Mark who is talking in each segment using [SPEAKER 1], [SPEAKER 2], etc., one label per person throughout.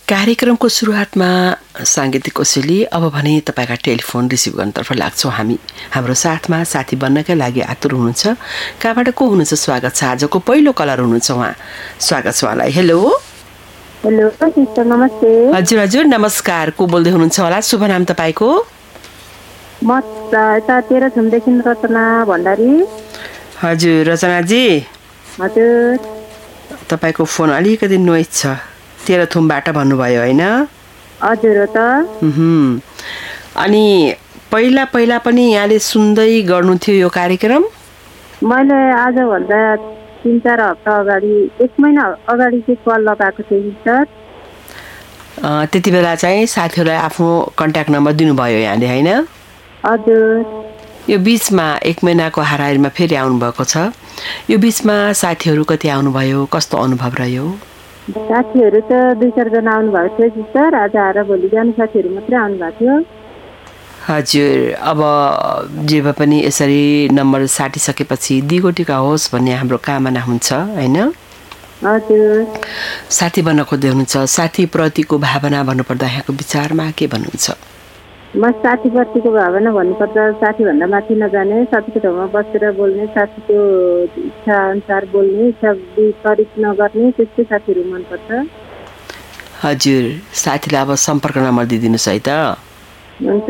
[SPEAKER 1] कार्यक्रमको सुरुवातमा साङ्गीतिक कोसेली अब भने तपाईँका टेलिफोन रिसिभ गर्नतर्फ लाग्छौँ हामी। हाम्रो साथमा साथी बन्नकै लागि आतुर हुनुहुन्छ। कहाँबाट को हुनुहुन्छ? स्वागत छ। आजको पहिलो कलर हुनुहुन्छ उहाँ। स्वागत छ उहाँलाई। हेलो
[SPEAKER 2] हेलो सिस्टर, नमस्ते।
[SPEAKER 1] हजुर हजुर नमस्कार। को बोल्दै हुनुहुन्छ होला? शुभ नाम तपाईँको?
[SPEAKER 2] म तेह्र थुमदेखि रचना भण्डारी।
[SPEAKER 1] हजुर रचनाजी।
[SPEAKER 2] हजुर।
[SPEAKER 1] तपाईँको फोन अलिकति नोइज छ। तेह्रथुमबाट भन्नुभयो होइन?
[SPEAKER 2] हजुर हो त।
[SPEAKER 1] अनि पहिला पहिला पनि यहाँले सुन्दै गर्नुहुन्थ्यो यो कार्यक्रम?
[SPEAKER 2] मैले आजभन्दा 3-4 हप्ता अगाडि, 1 महिना अगाडि चाहिँ कल लगाएको थिएँ सर।
[SPEAKER 1] त्यति बेला चाहिँ साथीहरूलाई आफ्नो कन्ट्याक्ट नम्बर दिनुभयो यहाँले होइन?
[SPEAKER 2] हजुर।
[SPEAKER 1] यो बिचमा 1 महिनाको हाराहारीमा फेरि आउनुभएको छ। यो बिचमा साथीहरू कति आउनुभयो? कस्तो अनुभव रह्यो?
[SPEAKER 2] साथीहरू त 2-4 जना आउनुभएको थियो सिस्टर। आज आएर भोलि जाने साथीहरू मात्रै आउनुभएको थियो।
[SPEAKER 1] हजुर। अब जे भए पनि यसरी नम्बर साटिसकेपछि दिगोटिका होस् भन्ने हाम्रो कामना हुन्छ होइन?
[SPEAKER 2] हजुर।
[SPEAKER 1] साथी बन्न खोज्दै हुनुहुन्छ। साथीप्रतिको भावना भन्नुपर्दा यहाँको विचारमा के भन्नुहुन्छ?
[SPEAKER 2] म साथीप्रतिको भावना भन्नुपर्दा साथीभन्दा माथि नजाने, साथीको ठाउँमा बसेर बोल्ने, साथीको इच्छा अनुसार बोल्ने, इच्छा विपरीत नगर्ने, त्यस्तै साथीहरू मनपर्छ।
[SPEAKER 1] हजुर। साथीलाई अब सम्पर्क नम्बर दिइदिनुहोस् है त।
[SPEAKER 2] हुन्छ।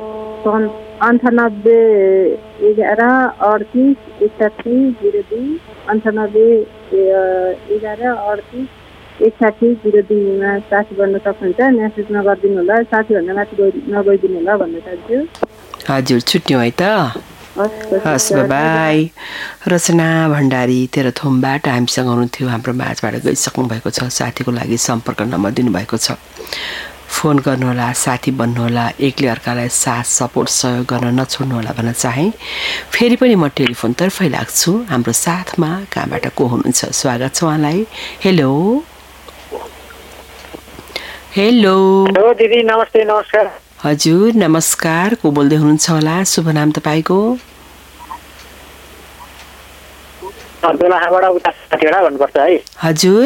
[SPEAKER 2] 98 11 38 61 02 98 11 38 61 02 मा साथी बन्न सक्नुहुन्छ। मेसेज नगरिदिनु होला, साथीभन्दा माथि नगइदिनु होला भन्न चाहन्छु।
[SPEAKER 1] हजुर। छुट्यौँ है त। हस् बाई। रचना भण्डारी तेह्रथुमबाट हामीसँग हुनुहुन्थ्यो। हाम्रो माझबाट गइसक्नु भएको छ। साथीको लागि सम्पर्क नम्बर दिनुभएको छ। फोन गर्नुहोला, साथी बन्नुहोला, एकले अर्कालाई साथ सपोर्ट सहयोग गर्न नछोड्नुहोला भन्न चाहे। फेरि पनि म टेलिफोनतर्फै लाग्छु। हाम्रो साथमा कहाँबाट को हुनुहुन्छ? स्वागत छ उहाँलाई। हेलो हेलो
[SPEAKER 3] हेलो दिदी, नमस्ते। नमस्कार।
[SPEAKER 1] हजुर नमस्कार। को बोल्दै हुनुहुन्छ होला? शुभ नाम तपाईँको?
[SPEAKER 3] दोलखाबाट उता साथीवटा भन्नुपर्छ है।
[SPEAKER 1] हजुर।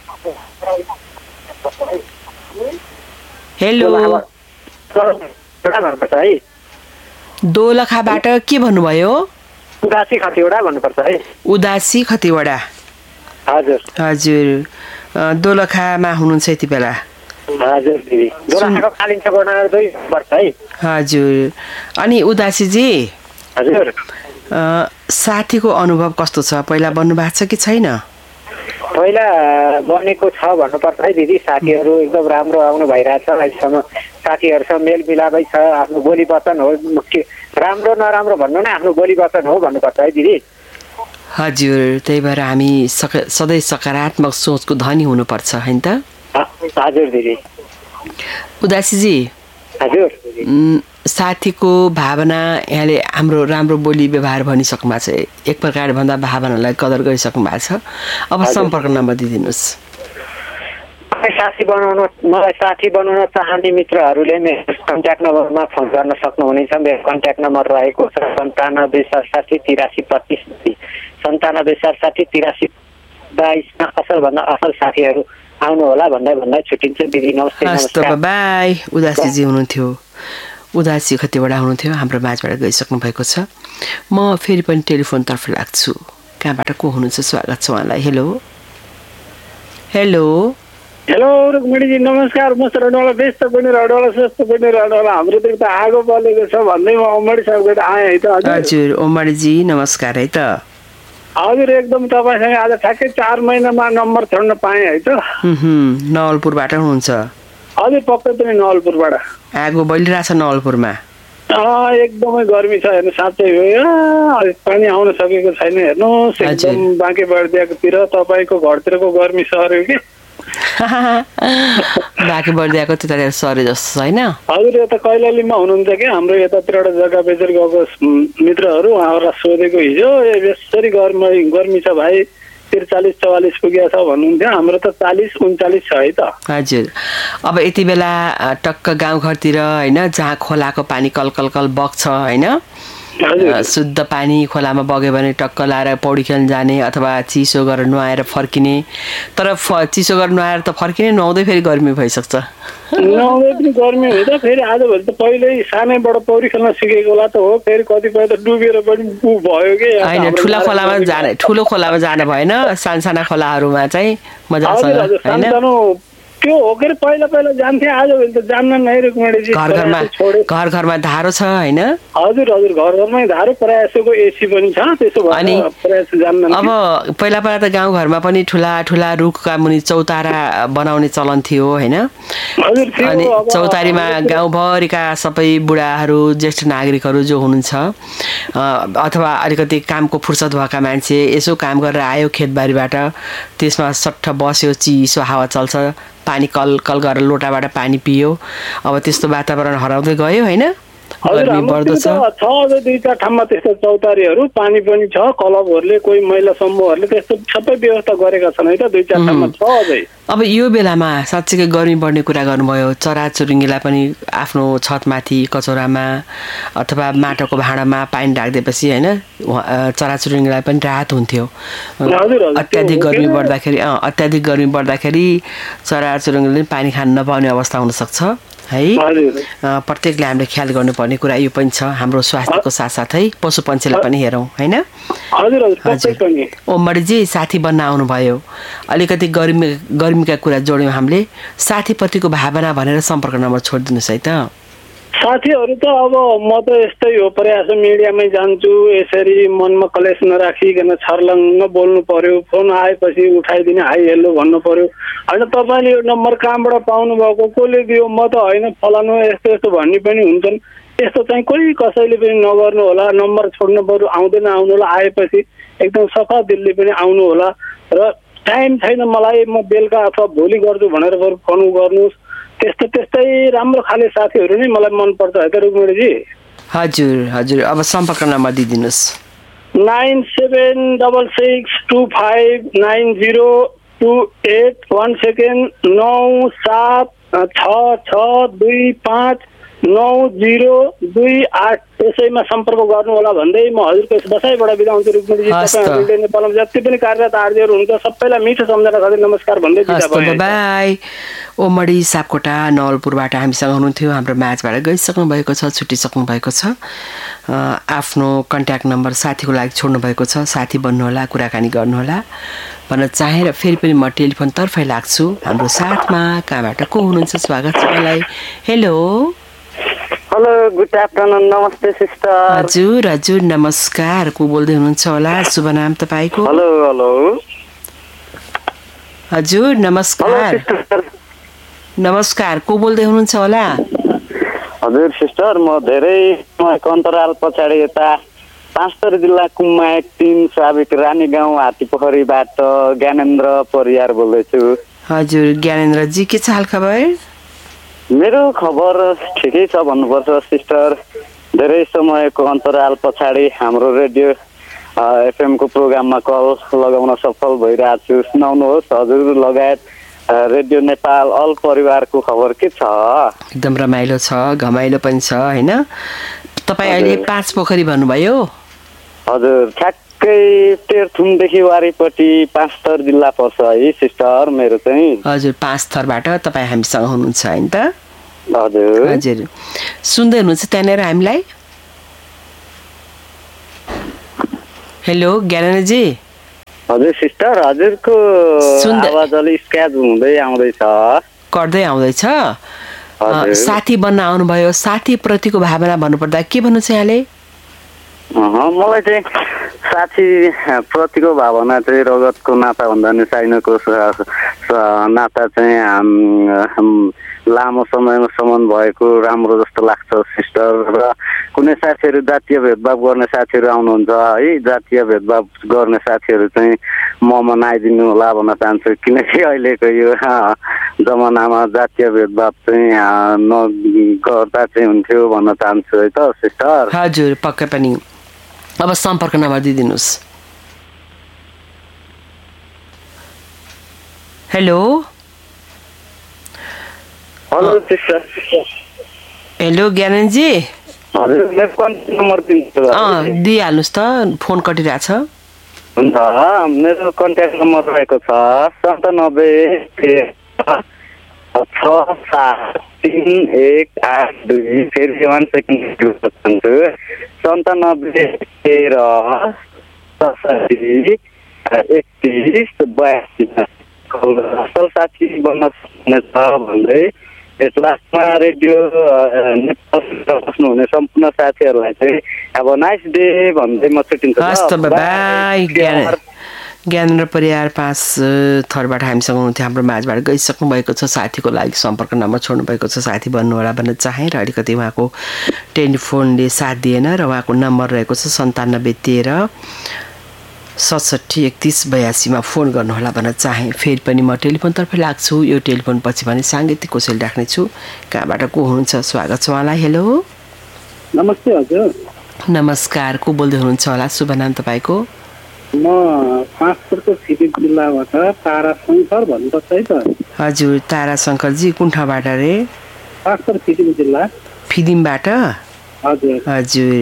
[SPEAKER 1] हेलो
[SPEAKER 3] भन्नुपर्छ है।
[SPEAKER 1] दोलखाबाट के भन्नुभयो?
[SPEAKER 3] उदासी खतिवटा भन्नुपर्छ है।
[SPEAKER 1] उदासी खतिवडा।
[SPEAKER 3] हजुर
[SPEAKER 1] हजुर। दोलखामा हुनुहुन्छ यति बेला?
[SPEAKER 3] हजुर दिदी। दोलखाको कालिन्छ बनाएर 2 वर्ष है।
[SPEAKER 1] हजुर। अनि उदासीजी।
[SPEAKER 3] हजुर।
[SPEAKER 1] साथीको अनुभव कस्तो छ? पहिला बन्नुभएको छ कि छैन?
[SPEAKER 3] पहिला बनेको छ भन्नुपर्छ है दिदी। साथीहरू एकदम राम्रो आउनु भइरहेछ अहिलेसम्म। साथीहरूसँग मेलमिलापै छ। आफ्नो बोली वचन हो, राम्रो नराम्रो भन्नु नै आफ्नो बोली वचन हो भन्नुपर्छ है दिदी।
[SPEAKER 1] हजुर। त्यही भएर हामी सधैँ सकारात्मक सोचको धनी हुनुपर्छ होइन त?
[SPEAKER 3] हजुर दिदी।
[SPEAKER 1] उदासीजी।
[SPEAKER 3] हजुर।
[SPEAKER 1] साथीको भावना यहाँले हाम्रो राम्रो बोली व्यवहार भनिसक्नु भएको छ। एक प्रकार भन्दा भावनालाई कदर गरिसक्नु भएको छ। अब सम्पर्क नम्बर दिइदिनुहोस्।
[SPEAKER 3] मलाई साथी बनाउन चाहने मित्रहरूले मेरो कन्ट्याक्ट नम्बरमा फोन गर्न सक्नुहुनेछ। मेरो कन्ट्याक्ट नम्बर रहेको छ 97 67 83 25 97 67 83 22 असलभन्दा असल साथीहरू आउनु होला भन्दै छुट्टिन्छ दिदी। नमस्ते। नमस्कार।
[SPEAKER 1] बाई। उदासीजी हुनुहुन्थ्यो। उदासी खतिवडा हुनुहुन्थ्यो। हाम्रो माझबाट गइसक्नु भएको छ। म फेरि पनि टेलिफोनतर्फ लाग्छु। कहाँबाट को हुनुहुन्छ? स्वागत छ उहाँलाई। हेलो हेलो
[SPEAKER 4] हेलो रुक्मिणीजी नमस्कार। म रडवाला व्यस्त पनि रडवाला स्वस्थ पनि रडवाला। हाम्रो त आगो बलेको छ भन्दै म ओमडी साहबबाट आएँ है त।
[SPEAKER 1] हजुर ओमडीजी नमस्कार है त।
[SPEAKER 4] हजुर एकदम तपाईँसँग आज ठ्याक्कै 4 महिनामा नम्बर छोड्न पाएँ है त।
[SPEAKER 1] नवलपुरबाट हुनुहुन्छ?
[SPEAKER 4] हजुर पक्कै पनि नवलपुरबाट।
[SPEAKER 1] आगो बलिरहेछ नवलपुरमा?
[SPEAKER 4] एकदमै गर्मी छ हेर्नु। साँच्चै हो, पानी आउन सकेको छैन हेर्नुहोस्। एकदम बाँके बर्दियाकोतिर तपाईँको घरतिरको गर्मी सर्यो कि?
[SPEAKER 1] बाँके बर्दियाको त्यतातिर सरे जस्तो छैन?
[SPEAKER 4] हजुर यता कैलालीमा हुनुहुन्छ कि हाम्रो यतातिर एउटा जग्गा बेचेर गएको मित्रहरू, उहाँहरूलाई सोधेको हिजो यसरी गर्मी छ भाइ, 43-44 पुगेको छ भन्नुहुन्थ्यो। हाम्रो त 40-39 छ है त।
[SPEAKER 1] हजुर। अब यति बेला टक्क गाउँघरतिर होइन, जहाँ खोलाको पानी कलकलकल बग्छ होइन, शुद्ध पानी खोलामा बग्यो भने टक्क लाएर पौडी खेल्न जाने अथवा चिसो गरेर नुहाएर फर्किने। तर चिसो गरेर नुहाएर त फर्किने, नुहाउँदै फेरि गर्मी भइसक्छ।
[SPEAKER 4] नुहाउँदै पनि गर्मी हुन्छ, फेरि आजभोलि त पहिल्यै सानैबाट पौडी खेल्न सिकेको होला त हो, फेरि कतिपय त डुबेर पनि भयो कि।
[SPEAKER 1] होइन, ठुलो खोलामा जान भएन, साना खोलाहरूमा चाहिँ मजासँग होइन।
[SPEAKER 4] त्यो हो के पहिला जान्थे, आजभोलि त जान्न नै रुक्मणीजी।
[SPEAKER 1] घर घरमा धारो छ होइन?
[SPEAKER 4] हजुर हजुर, घर घरमै धारो, प्रायःको एसी पनि छ, त्यसो भएर प्रायः जान्न।
[SPEAKER 1] अब पहिला त गाउँघरमा पनि ठुला रुखका मुनि चौतारा बनाउने चलन थियो होइन? अनि चौतारीमा गाउँभरिका सबै बुढाहरू, ज्येष्ठ नागरिकहरू जो हुनुहुन्छ अथवा अलिकति कामको फुर्सद भएका मान्छे यसो काम गरेर आयो खेतबारीबाट, त्यसमा सट्ट बस्यो, चिसो हावा चल्छ, पानी कल गरेर लोटाबाट पानी पियो। अब त्यस्तो वातावरण हराउँदै गयो होइन? गर्मी बढ्दो छ।
[SPEAKER 4] अझै 2-4 ठाउँमा त्यस्तो चौतारीहरू, पानी पनि छ, क्लबहरूले कोही महिला समूहहरूले त्यस्तो सबै व्यवस्था गरेका छन् है त, 2-4 ठाउँमा छ अझै।
[SPEAKER 1] अब यो बेलामा साँच्चै गर्मी बढ्ने कुरा गर्नुभयो, चराचुरुङ्गीलाई पनि आफ्नो छतमाथि कचौरामा अथवा माटोको भाँडामा पानी राखिदिएपछि होइन चराचुरुङ्गीलाई पनि राहत हुन्थ्यो। अत्याधिक गर्मी बढ्दाखेरि चराचुरुङ्गीले पानी खान नपाउने अवस्था हुनसक्छ है। प्रत्येकले हामीले ख्याल गर्नुपर्ने कुरा यो पनि छ, हाम्रो स्वास्थ्यको साथसाथै पशु पन्छीलाई पनि हेरौँ होइन? ओमडीजी साथी बन्न आउनुभयो, अलिकति गर्मीका कुरा जोड्यौँ हामीले, साथीप्रतिको भावना भनेर सम्पर्क नम्बर छोडिदिनुहोस् है त।
[SPEAKER 4] साथीहरू त अब म त यस्तै हो, प्रयास मिडियामै जान्छु, यसरी मनमा कलेश नराखिकन छर्लङ्ग बोल्नु पर्यो, फोन आएपछि उठाइदिने हाई हेलो भन्नु पर्यो। होइन तपाईँले यो नम्बर कहाँबाट पाउनु भएको, कसले दियो, म त होइन फलानु यस्तो भन्ने पनि हुन्छन्। यस्तो चाहिँ कोही कसैले पनि नगर्नु होला, नम्बर छोड्नु पर्यो, आउँदैन आउनु होला, आएपछि एकदम सफा दिलले पनि आउनु होला। र टाइम छैन मलाई, म बेलुका अथवा भोलि गर्छु भनेर बरु फोन गर्नुहोस्। त्यस्तै राम्रो खाले साथीहरू नै मलाई मनपर्छ है त रुक्मणीजी।
[SPEAKER 1] हजुर, अब सम्पर्क नम्बर दिइदिनुहोस्।
[SPEAKER 4] 9775959028 1 सेकेन्ड 9766259028 त्यसैमा सम्पर्क गर्नु होला भन्दै म हजुरको बसाइबाट बिदा हुन्छु रुक्मणीजी। तपाईहरुले नेपालमा जति पनि कार्यरत आरजेहरु हुन्छ सबैलाई मिठो सम्झना गर्दै नमस्कार भन्दै बिदा भए।
[SPEAKER 1] बाइ। ओमडी सापकोटा नवलपुरबाट हामीसँग हुनुहुन्थ्यो, हाम्रो म्याचबाट गइसक्नु भएको छ, छुटिसक्नु भएको छ। आफ्नो कन्ट्याक्ट नम्बर साथीको लागि छोड्नु भएको छ, साथी बन्नुहोला, कुराकानी गर्नुहोला भन्न चाहेर फेरि पनि म टेलिफोन तर्फै लाग्छु। हाम्रो साथमा कहाँबाट को हुनुहुन्छ? स्वागत छ मलाई। Hello
[SPEAKER 5] good afternoon. नमस्ते सिस्टर।
[SPEAKER 1] हजुर नमस्कार। को बोल्दै हुनुहुन्छ होला? शुभ नाम तपाईँको?
[SPEAKER 5] हेलो
[SPEAKER 1] हजुर नमस्कार। को बोल्दै हुनुहुन्छ होला?
[SPEAKER 5] हजुर सिस्टर, म धेरै अन्तराल पछाडि यता पाँचथर जिल्ला कुम्मा 3 साबिक रानी गाउँ हात्तीपोखरीबाट ज्ञानेन्द्र परियार बोल्दैछु।
[SPEAKER 1] हजुर ज्ञानेन्द्रजी, के छ हाल खबर?
[SPEAKER 5] मेरो खबर ठिकै छ भन्नुपर्छ सिस्टर। धेरै समयको अन्तराल पछाडि हाम्रो रेडियो एफएम को प्रोग्राममा कल लगाउन सफल भइरहेको छु। सुनाउनुहोस् हजुर लगायत रेडियो नेपाल अल परिवारको खबर के छ?
[SPEAKER 1] एकदम रमाइलो छ, घमाइलो पनि छ हैन? तपाईँ अहिले 5 पोखरी भन्नुभयो?
[SPEAKER 5] हजुर, ठ्याक्कै तेह्रथुमदेखि वारीपट्टि 5 थर जिल्ला पर्छ है सिस्टर मेरो चाहिँ।
[SPEAKER 1] हजुर, 5 थरबाट तपाईँ हामीसँग हुनुहुन्छ हैन त?
[SPEAKER 5] हजुर
[SPEAKER 1] सुन्दै हुनुहुन्छ त्यहाँनिर हामीलाई? हेलो ज्ञानेन्द्रजी।
[SPEAKER 5] हजुर सिस्टर, हजुरको आवाज अलि स्क्याच हुँदै आउँदैछ,
[SPEAKER 1] कर्दै आउँदैछ। साथी बन्न आउनुभयो, साथी प्रतिको भावना भन्नुपर्दा के भन्नु छ यहाँले?
[SPEAKER 5] मलाई चाहिँ साथी प्रतिको भावना चाहिँ रगतको नाता भन्दा नि साइनको नाता चाहिँ लामो समयसम्म भएको राम्रो जस्तो लाग्छ सिस्टर। र कुनै साथीहरू जातीय भेदभाव गर्ने साथीहरू आउनुहुन्छ है, जातीय भेदभाव गर्ने साथीहरू चाहिँ ममा नआइदिनु होला भन्न चाहन्छु, किनकि अहिलेको यो जमानामा जातीय भेदभाव चाहिँ नगर्दा चाहिँ हुन्थ्यो भन्न चाहन्छु है त सिस्टर।
[SPEAKER 1] हजुर पक्कै पनि। अब सम्पर्क number दिइदिनुहोस्। Hello
[SPEAKER 5] hello sister.
[SPEAKER 1] Hello ज्ञानेन्द्रजी।
[SPEAKER 5] हजुर मेरो कन्ट्याक्ट नम्बर दिन्छु
[SPEAKER 1] दिइहाल्नुहोस् त फोन कटिरहेछ
[SPEAKER 5] हुन्छ मेरो कन्ट्याक्ट नम्बर रहेको छ 9713 फेरि 1 सेकेन्ड 9731 असल साथी बन्न सक्नेछ भन्दै लास्टमा रेडियो नेपाल बस्नुहुने सम्पूर्ण साथीहरूलाई चाहिँ अब नाइस डे भन्दै म छुट्टिन्छु।
[SPEAKER 1] ज्ञानेन्द्र परियार 5 थरबाट हामीसँग हुनुहुन्थ्यो हाम्रो माझबाट गइसक्नु भएको छ साथीको लागि सम्पर्क नम्बर छोड्नु भएको छ साथी बन्नुहोला भन्न चाहेँ र अलिकति उहाँको टेलिफोनले साथ दिएन र उहाँको नम्बर रहेको छ 9713 673182 फोन गर्नुहोला भन्न चाहेँ। फेरि पनि म टेलिफोनतर्फ लाग्छु यो टेलिफोन पछि भने साङ्गीतिक कोसेल राख्नेछु कहाँबाट को हुनुहुन्छ स्वागत छ उहाँलाई। हेलो
[SPEAKER 4] नमस्ते हजुर।
[SPEAKER 1] नमस्कार को बोल्दै हुनुहुन्छ होला शुभ नाम तपाईँको?
[SPEAKER 4] म पाँचपुरको फिदिम जिल्लाबाट तारा शङ्कर भन्नुपर्छ है त?
[SPEAKER 1] हजुर तारा शङ्करजी कुन ठाउँबाट रे?
[SPEAKER 4] पाँचपुर फिदिम जिल्ला।
[SPEAKER 1] फिदिमबाट?
[SPEAKER 4] हजुर
[SPEAKER 1] हजुर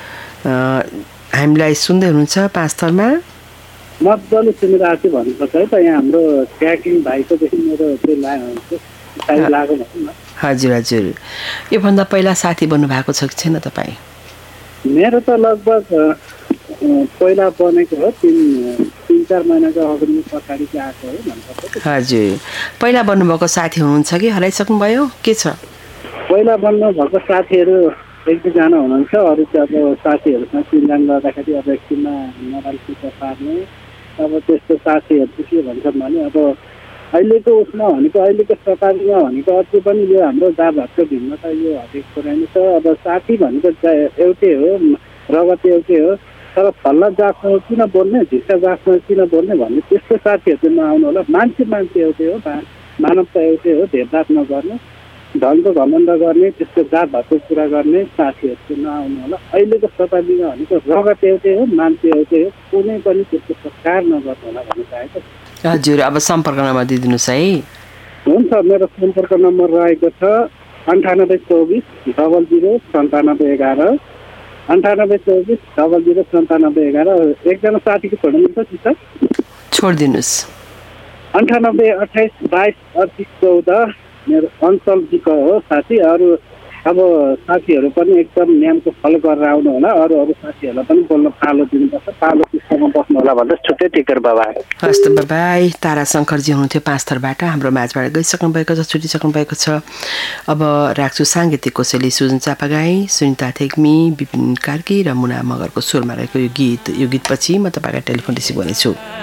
[SPEAKER 1] हामीलाई सुन्दै हुनुहुन्छ पाँचथरमा?
[SPEAKER 4] मजाले सुनिरहेको छु भन्नुपर्छ है त। यहाँ हाम्रो ट्र्याकिङ भाइकोदेखि मेरो त्यो लागेको भनौँ न।
[SPEAKER 1] हजुर हजुर योभन्दा पहिला साथी बन्नु भएको छ कि छैन तपाईँ?
[SPEAKER 4] मेरो त लगभग पहिला बनेको हो 3-4 महिनाको अगाडि पछाडि चाहिँ आएको हो भन्नुपर्छ।
[SPEAKER 1] हजुर पहिला बन्नुभएको साथी हुनुहुन्छ कि हराइसक्नुभयो के छ?
[SPEAKER 4] पहिला बन्नुभएको साथीहरू 1-2जना हुनुहुन्छ अरू चाहिँ अब साथीहरूसँग चिन्जान गर्दाखेरि अब एकछिनमा मोबाइल स्विच पार्ने अब त्यस्तो साथीहरू चाहिँ के भन्छन् भने अब अहिलेको उसमा भनेको अहिलेको शताब्दीमा भनेको अझै पनि यो हाम्रो जातहरूको भिन्नता यो हरेक कुरा नै छ। अब साथी भनेको एउटै हो रगत एउटै हो तर फल्ला जातमा किन बोल्ने झिस्का जातमा किन बोल्ने भन्ने त्यस्तो साथीहरू चाहिँ नआउनु होला। मान्छे एउटै हो मानवता एउटै हो भेदभाव नगर्ने धनको घमण्ड गर्ने त्यस्तो जात भएको कुरा गर्ने साथीहरू चाहिँ नआउनु होला। अहिलेको शताब्दीमा भनेको रगत एउटै हो मान्छे एउटै हो कुनै पनि त्यस्तो संस्कार नगर्नु होला भन्नु चाहेको।
[SPEAKER 1] हजुर अब सम्पर्क नम्बर दिइदिनुहोस् है।
[SPEAKER 4] हुन्छ मेरो सम्पर्क नम्बर रहेको छ 9824 00 9711 9824 00 9711। एकजना साथीको छोड्नु मिल्छ कि सर?
[SPEAKER 1] छोडिदिनुहोस्।
[SPEAKER 4] 98 28 22 38 14 मेरो अञ्चलजीको हो साथी। अरू अब साथीहरू पनि एकदम नियमको फलो गरेर आउनु होला। अरू साथीहरूलाई पनि बोल्न पालो दिनुपर्छ पालो सिस्टममा बस्नु होला भन्दा छुट्टै टिकर बाबा।
[SPEAKER 1] हस् त बाबाई। तारा शङ्करजी हुनुहुन्थ्यो पाँचथरबाट हाम्रो माझबाट गइसक्नु भएको छ छुटिसक्नु भएको छ। अब राख्छु साङ्गीतिक कोसेली सुजन चापागाई सुनिता थेग्मी विपिन कार्की र मुना मगरको स्वरमा रहेको यो गीत पछि म तपाईँलाई टेलिफोन रिसिभ गर्नेछु।